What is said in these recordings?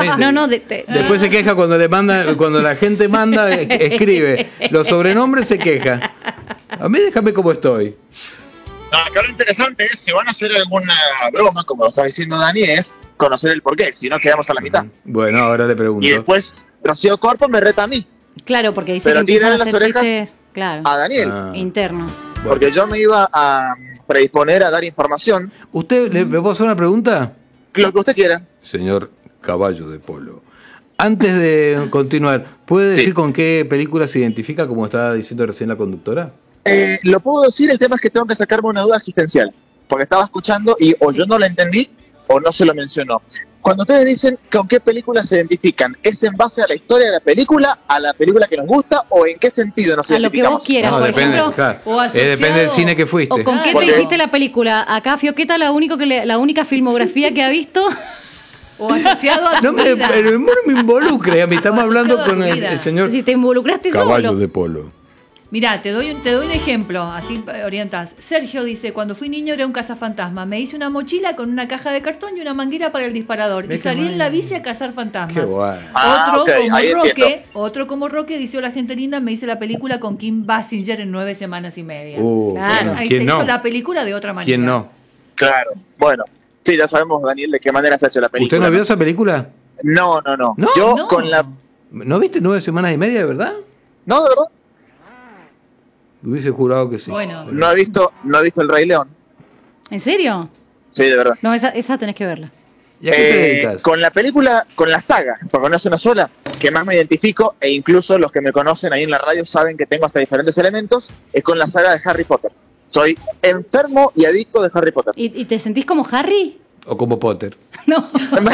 Después se queja cuando le manda, cuando la gente manda, escribe. Los sobrenombres se queja. A mí déjame como estoy. No, acá lo interesante es, si van a hacer alguna broma, como lo está diciendo Dani, es conocer el porqué, si no quedamos a la mitad. Bueno, ahora le pregunto. Y después Rocío Corpo me reta a mí. Claro, porque dice pero que empiezan a hacer las orejas chistes, claro, a Daniel. internos. Bueno. Porque yo me iba a predisponer a dar información. ¿Usted le puedo hacer una pregunta? Lo que usted quiera. Señor Caballo de Polo. Antes de continuar, ¿puede decir con qué película se identifica, como estaba diciendo recién la conductora? Lo puedo decir, el tema es que tengo que sacarme una duda existencial. Porque estaba escuchando y o yo no la entendí o no se lo mencionó. Cuando ustedes dicen con qué película se identifican, ¿es en base a la historia de la película, a la película que nos gusta o en qué sentido nos identificamos? A lo que vos quieras, por ejemplo. Claro. O asociado, depende del cine que fuiste. ¿O con qué te hiciste la película? Acá Fioqueta la única filmografía que ha visto. O asociado a tu No vida. el humor me involucre. A mí estamos hablando con el señor Si te involucraste Caballo solo. de Polo. Mirá, te doy un ejemplo, así orientás. Sergio dice, cuando fui niño era un cazafantasma. Me hice una mochila con una caja de cartón y una manguera para el disparador. Y salí en la bici a cazar fantasmas. Qué bueno. Otro como Roque, dice, hola gente linda, me hice la película con Kim Basinger en 9 semanas y media. Claro. Ahí ¿quién se no? hizo la película de otra manera. ¿Quién no? Claro, bueno. Sí, ya sabemos, Daniel, de qué manera se ha hecho la película. ¿Usted no vio esa película? No. ¿No? Yo No. con la... ¿No viste 9 semanas y media, de verdad? No, de verdad. Hubiese jurado que sí. Bueno. No he visto El Rey León. ¿En serio? Sí, de verdad. No, esa tenés que verla. ¿Y a qué te dedicas? Con la película, con la saga, porque no es una sola, que más me identifico, e incluso los que me conocen ahí en la radio saben que tengo hasta diferentes elementos, es con la saga de Harry Potter. Soy enfermo y adicto de Harry Potter. ¿Y te sentís como Harry? ¿O como Potter? No.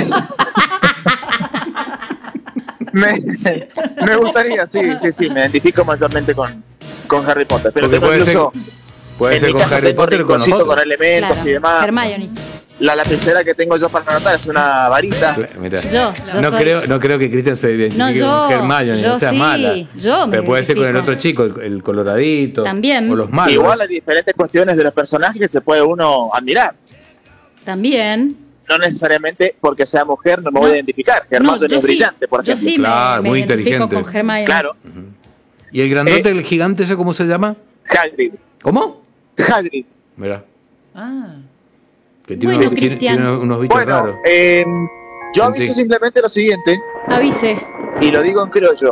Me gustaría, sí, me identifico mayormente con Harry Potter. Pero Porque tengo incluso, puede en ser mi con casa Harry tengo Potter o con rinconcito nosotros. con elementos Claro. y demás. Hermione. La lapicera que tengo yo para anotar es una varita. Mirá. Yo no soy- creo que Cristian se identifique No, yo- con Hermione, yo no seas sí, mala. yo me Pero puede ser con el identifico. otro chico, el coloradito. También. O los malos. Igual hay diferentes cuestiones de los personajes que se puede uno admirar. También. No necesariamente porque sea mujer no me voy a identificar. Hermione yo es sí, brillante, por yo ejemplo. sí Claro, me muy identifico inteligente. con Hermione. Claro, ¿Y el grandote, el gigante ese, cómo se llama? Hagrid. ¿Cómo? Hagrid. Mirá. Ah. Que tiene, Bueno, tiene Cristian. unos bichos Bueno, raros. yo aviso simplemente lo siguiente, Avise. y lo digo en criollo.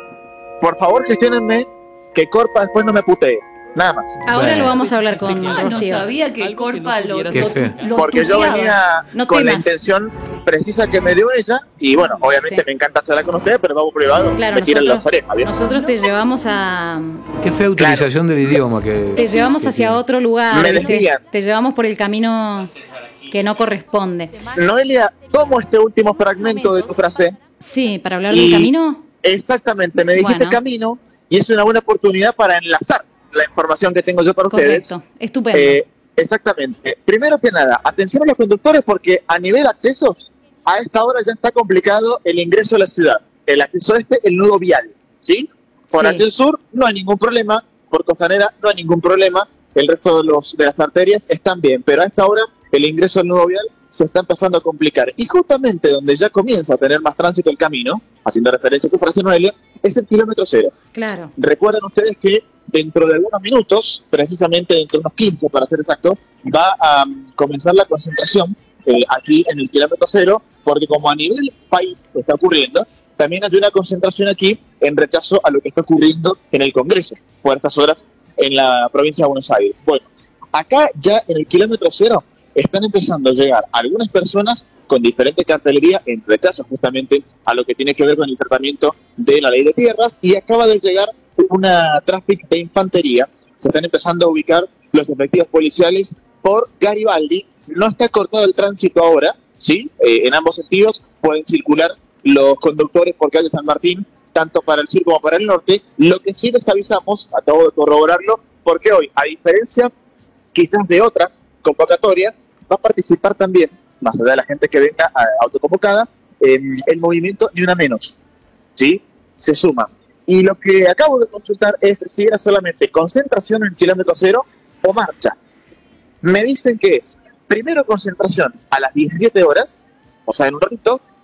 Por favor, gestionenme que Corpa después no me putee. Nada más. Ahora Bueno. lo vamos a hablar con No Rocío. sabía que Algo que Corpa no lo pudieras hacer. lo Porque yo tuteaba. venía No con la temas. intención precisa que me dio ella, y bueno, obviamente Sí. me encanta charlar con ustedes, pero vamos privado, Claro, me tiran las orejas, ¿bien? nosotros te llevamos a Qué fea utilización del idioma que... te llevamos hacia otro lugar, Me ¿viste? desvían. Te llevamos por el camino que no corresponde. Noelia, tomo este último fragmento de tu frase. Sí, para hablar Y- del camino. Exactamente, me dijiste Bueno. camino, y es una buena oportunidad para enlazar la información que tengo yo para ustedes. Correcto. Estupendo. Exactamente. Primero que nada, atención a los conductores porque a nivel accesos, a esta hora ya está complicado el ingreso a la ciudad. El acceso el nudo vial, ¿sí? Por Sí. H Sur no hay ningún problema, por Costanera no hay ningún problema, el resto de las arterias están bien, pero a esta hora el ingreso al nudo vial se está empezando a complicar. Y justamente donde ya comienza a tener más tránsito el camino, haciendo referencia a tu frase, Noelia, es el kilómetro cero. Claro. Recuerden ustedes que dentro de algunos minutos, precisamente dentro de unos 15 para ser exacto, va a comenzar la concentración aquí en el kilómetro cero, porque como a nivel país está ocurriendo, también hay una concentración aquí en rechazo a lo que está ocurriendo en el Congreso por estas horas en la provincia de Buenos Aires. Bueno, acá ya en el kilómetro cero están empezando a llegar algunas personas con diferente cartelería en rechazo justamente a lo que tiene que ver con el tratamiento de la ley de tierras, y acaba de llegar una tráfico de infantería. Se están empezando a ubicar los efectivos policiales por Garibaldi. No está cortado el tránsito ahora, ¿sí? En ambos sentidos pueden circular los conductores por calle San Martín, tanto para el sur como para el norte. Lo que sí les avisamos, acabo de corroborarlo, porque hoy, a diferencia quizás de otras convocatorias, va a participar también, más allá de la gente que venga autoconvocada, el movimiento Ni Una Menos, ¿sí? Se suma. Y lo que acabo de consultar es si era solamente concentración en el kilómetro cero o marcha. Me dicen que es primero concentración a las 17 horas, o sea, en un ratito,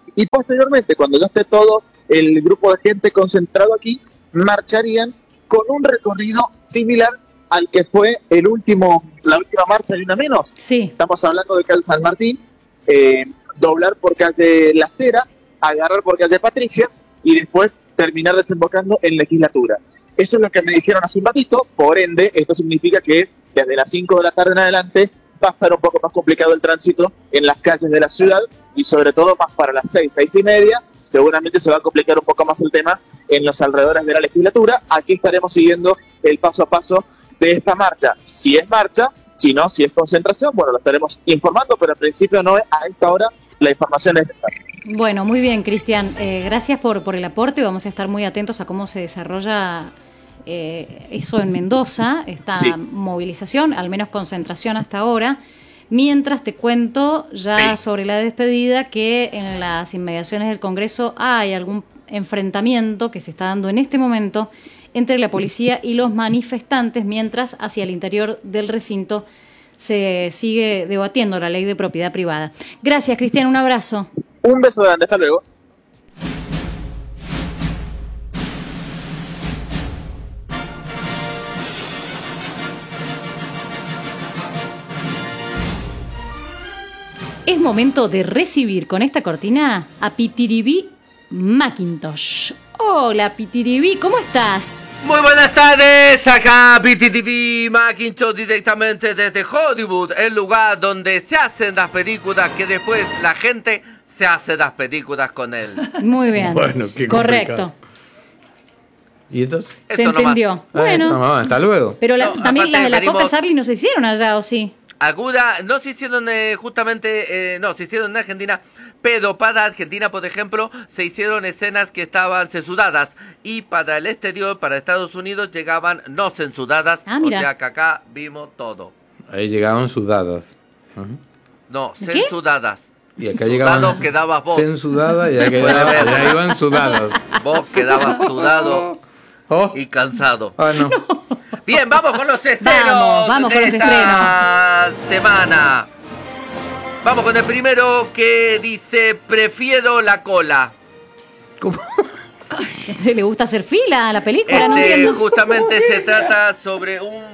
y posteriormente, cuando ya esté todo el grupo de gente concentrado aquí, marcharían con un recorrido similar al que fue la última marcha de Una Menos. Sí. Estamos hablando de calle San Martín, doblar por calle Las Heras, agarrar por calle Patricias y después terminar desembocando en Legislatura. Eso es lo que me dijeron hace un ratito, por ende, esto significa que desde las 5 de la tarde en adelante va a estar un poco más complicado el tránsito en las calles de la ciudad y sobre todo más para las 6:30, seguramente se va a complicar un poco más el tema en los alrededores de la Legislatura. Aquí estaremos siguiendo el paso a paso de esta marcha. Si es marcha, si no, si es concentración, bueno, lo estaremos informando, pero en principio no es a esta hora la información necesaria. Bueno, muy bien, Cristian. Gracias por el aporte. Vamos a estar muy atentos a cómo se desarrolla eso en Mendoza, esta movilización, al menos concentración hasta ahora. Mientras te cuento ya sobre la despedida que en las inmediaciones del Congreso hay algún enfrentamiento que se está dando en este momento entre la policía y los manifestantes, mientras hacia el interior del recinto se sigue debatiendo la ley de propiedad privada. Gracias, Cristian, un abrazo. Un beso grande, hasta luego. Es momento de recibir con esta cortina a Pitiribí Macintosh. Hola, Pitiribí, ¿cómo estás? Muy buenas tardes, acá PTTV Macintosh directamente desde Hollywood, el lugar donde se hacen las películas que después la gente se hace las películas con él. Muy bien. Bueno, qué correcto. ¿Y entonces? Se entendió. Bueno, hasta luego. pero también las de la venimos... Coca Sarli no se hicieron allá, ¿o sí? Algunas no se hicieron no, se hicieron en Argentina, pero para Argentina, por ejemplo, se hicieron escenas que estaban censuradas y para el exterior, para Estados Unidos, llegaban no censuradas, o sea que acá vimos todo. Ahí llegaban sudadas. No, censuradas. Y acá llegaban quedabas vos. Censudada y allá iban sudadas. Vos quedabas sudado y cansado. No. Bien, vamos con los estrenos. Vamos con los estrenos. Semana. Vamos con el primero que dice: prefiero la cola. ¿Cómo? ¿Le gusta hacer fila a la película? No entiendo. Justamente se trata sobre un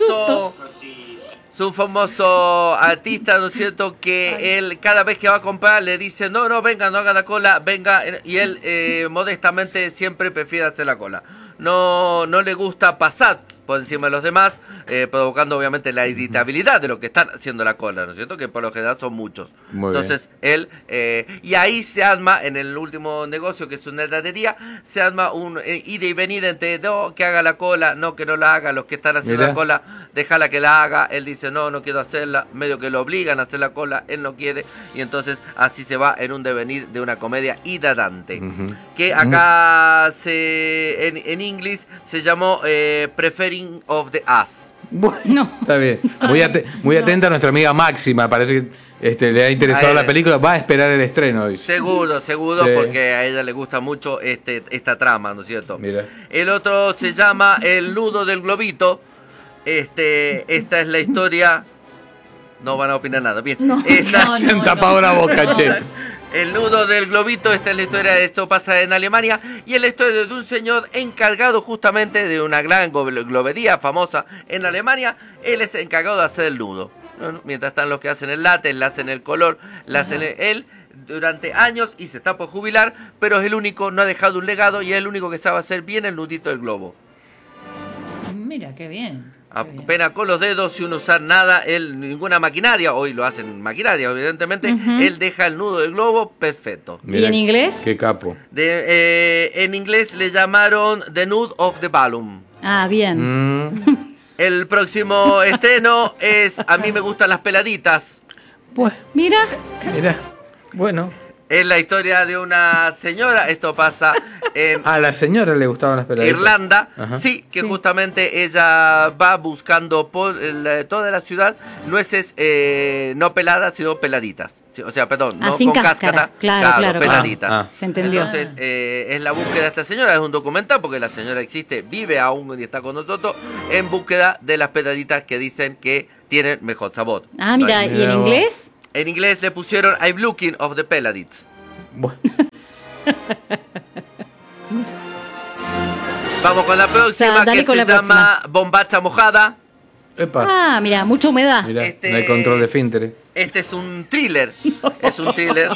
famoso artista, ¿no es cierto? Que él cada vez que va a comprar le dice: no, venga, no haga la cola, venga. Y él modestamente siempre prefiere hacer la cola. No le gusta pasar por encima de los demás, provocando obviamente la irritabilidad de lo que están haciendo la cola, ¿no es cierto? Que por lo general son muchos. Entonces él, y ahí se arma, en el último negocio, que es una heladería, se arma un ida y venida entre no, que haga la cola, no, que no la haga, los que están haciendo la cola, déjala que la haga, él dice no quiero hacerla, medio que lo obligan a hacer la cola, él no quiere, y entonces así se va en un devenir de una comedia hilarante, que acá en inglés se llamó Preferring of the Ass. Bueno, está bien. Muy atenta a nuestra amiga Máxima. Parece que le ha interesado la película. Va a esperar el estreno hoy. Seguro, sí. Porque a ella le gusta mucho esta trama, ¿no es cierto? Mira. El otro se llama El nudo del globito. Esta es la historia. No van a opinar nada. Bien. Se han tapado la boca, che. El nudo del globito, esta es la historia de esto, pasa en Alemania, y es la historia de un señor encargado justamente de una gran globería famosa en Alemania. Él es encargado de hacer el nudo. Mientras están los que hacen el látex, le hacen el color, le hacen él durante años y se está por jubilar, pero es el único, no ha dejado un legado y es el único que sabe hacer bien el nudito del globo. Mira, qué bien. Apenas con los dedos, sin usar nada, ninguna maquinaria, hoy lo hacen maquinaria, evidentemente, él deja el nudo del globo perfecto. Mira, ¿y en inglés? Qué capo. En inglés le llamaron The Nude of the Balloon. Ah, bien. El próximo estreno es A mí me gustan las peladitas. Pues, mira. Bueno. Es la historia de una señora, esto pasa en... A la señora le gustaban las peladitas. Irlanda, sí, justamente ella va buscando por toda la ciudad nueces no peladas, sino peladitas. O sea, perdón, no con cáscara, claro, peladitas. Se entendió. Entonces, es la búsqueda de esta señora, es un documental porque la señora existe, vive aún y está con nosotros, en búsqueda de las peladitas que dicen que tienen mejor sabor. Ah, mira, ¿y en inglés? En inglés le pusieron I'm looking of the peladites. Bueno, Vamos con la próxima, dale que con se la llama Bombacha Mojada. epa, Ah, mira, mucha humedad. mirá, este- no hay control de esfínteres. Este es un thriller. Es un thriller.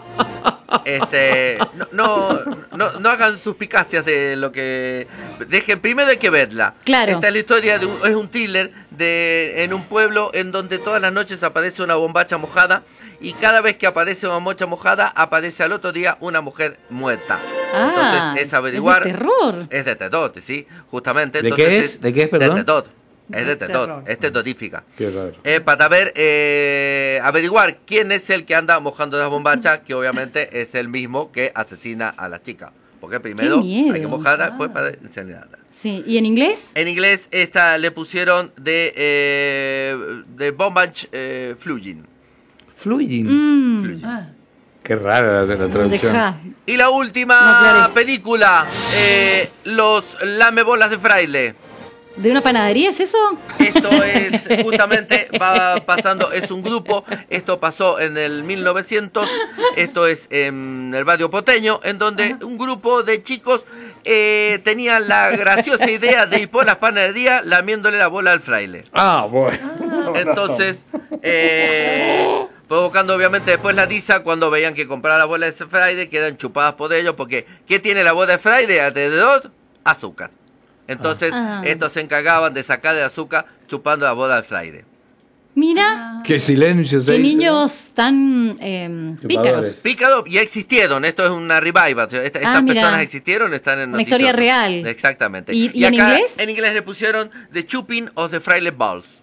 No hagan suspicacias de lo que. Dejen, primero hay que verla. Claro. Esta es la historia es un thriller en un pueblo en donde todas las noches aparece una bombacha mojada. Y cada vez que aparece una bombacha mojada, aparece al otro día una mujer muerta. Ah, Entonces es averiguar. es de terror. Es de terror, sí, justamente. ¿De Entonces qué es? ¿De qué es, perdón? De terror. Es de Terror. terror, es terrorífica. Qué raro. Para ver, averiguar quién es el que anda mojando las bombachas, que obviamente es el mismo que asesina a la chica. Porque primero miedo. hay que mojarla, después para incinerarla. Sí, ¿y en inglés? En inglés esta le pusieron de Bombach Flugin. Fluyen. Flugin. Ah, Qué rara la traducción. Dejá. Y la No última aclares. película, los lamebolas de fraile. ¿De una panadería es eso? Esto es justamente, va pasando, es un grupo, esto pasó en el 1900, esto es en el barrio porteño, en donde un grupo de chicos tenía la graciosa idea de ir por las panaderías lamiéndole la bola al fraile. Ah, bueno. Entonces, provocando obviamente después la risa cuando veían que comprar la bola de ese fraile quedan chupadas por ellos, porque ¿qué tiene la bola de fraile alrededor? Azúcar. Entonces, Ah. estos se encargaban de sacar el azúcar chupando la bola del fraile. Mira, Qué silencio se qué hizo. niños tan Chupadores. pícaros. Pícaro, y existieron, esto es una revival. Estas mira. personas existieron, están en Una historia noticiosos. real. Exactamente. ¿Y en acá, inglés? En inglés le pusieron The Chuping of the Fraile Balls.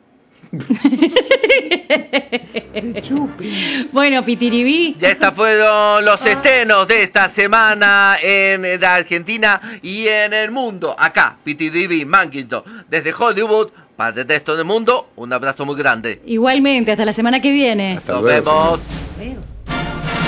Bueno, Pitiribí. Ya estos fueron los estrenos de esta semana en la Argentina y en el mundo. Acá, PTDB, Mankinton, desde Hollywood, para el resto del mundo, un abrazo muy grande. Igualmente, hasta la semana que viene. Hasta Nos luego, vemos. Veo.